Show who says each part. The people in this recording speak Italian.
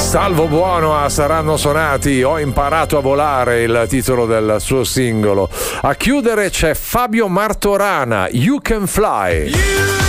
Speaker 1: Salvo Buono saranno suonati. Ho imparato a volare, il titolo del suo singolo. A chiudere c'è Fabio Martorana, You Can Fly.